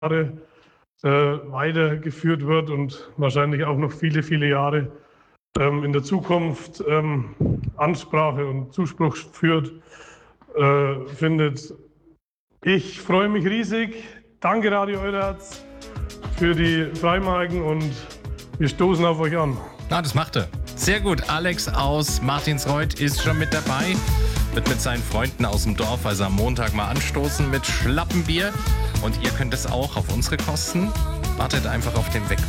weitergeführt wird und wahrscheinlich auch noch viele, viele Jahre in der Zukunft Ansprache und Zuspruch findet. Ich freue mich riesig. Danke Radio Eulerz für die Freimarken und wir stoßen auf euch an. Das macht er. Sehr gut. Alex aus Martinsreuth ist schon mit dabei. Wird mit seinen Freunden aus dem Dorf also am Montag mal anstoßen mit Schlappenbier. Und ihr könnt es auch auf unsere Kosten. Wartet einfach auf den Weckruf.